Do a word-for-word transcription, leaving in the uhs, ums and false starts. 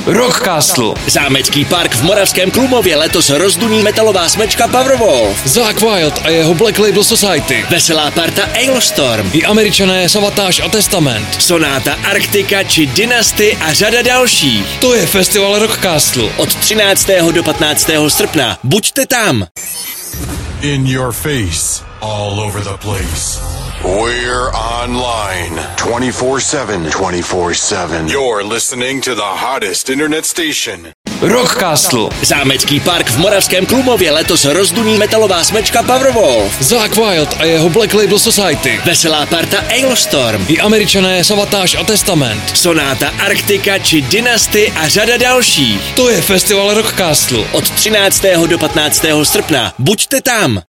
Rockcastle. Zámecký park v Moravském Klumově letos rozduní metalová smečka Powerwolf. Zakk Wylde a jeho Black Label Society. Veselá parta Alestorm. I Američané Savatage a Testament. Sonáta Arktika či Dynasty a řada dalších. To je festival Rockcastle. Od třináctého do patnáctého srpna. Buďte tam. In your face, all over the place. We're online twenty-four seven, twenty-four seven. You're listening to the hottest internet station. Rockcastle. Zámecký park v Moravském Klumově letos rozduní metalová smečka Powerwolf. Zakk Wylde a jeho Black Label Society. Veselá parta Alestorm. I Američané Savatage a Testament. Sonáta Arktika či Dynasty a řada dalších. To je festival Rockcastle. Od třináctého do patnáctého srpna. Buďte tam.